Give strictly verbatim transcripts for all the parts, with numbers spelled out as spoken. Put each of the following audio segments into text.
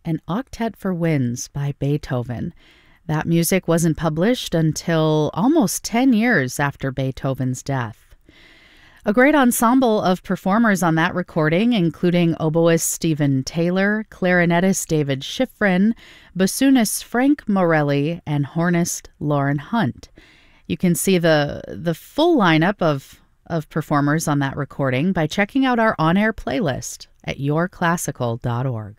an Octet for Winds by Beethoven. That music wasn't published until almost ten years after Beethoven's death. A great ensemble of performers on that recording, including oboist Stephen Taylor, clarinetist David Schifrin, bassoonist Frank Morelli, and hornist Lauren Hunt. You can see the the full lineup of, of performers on that recording by checking out our on-air playlist at your classical dot org.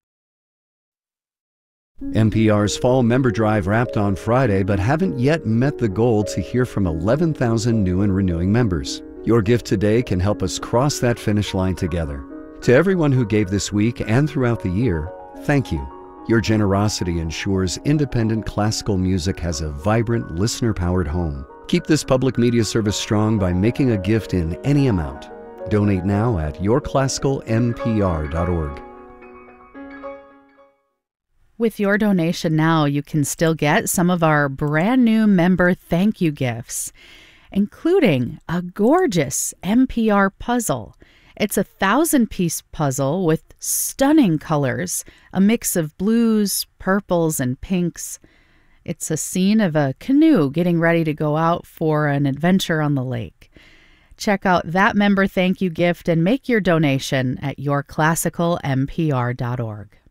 N P R's Fall Member Drive wrapped on Friday, but haven't yet met the goal to hear from eleven thousand new and renewing members. Your gift today can help us cross that finish line together. To everyone who gave this week and throughout the year, thank you. Your generosity ensures independent classical music has a vibrant, listener-powered home. Keep this public media service strong by making a gift in any amount. Donate now at your classical n p r dot org. With your donation now, you can still get some of our brand new member thank you gifts, including a gorgeous N P R puzzle. It's a thousand-piece puzzle with stunning colors, a mix of blues, purples, and pinks. It's a scene of a canoe getting ready to go out for an adventure on the lake. Check out that member thank you gift and make your donation at your classical n p r dot org.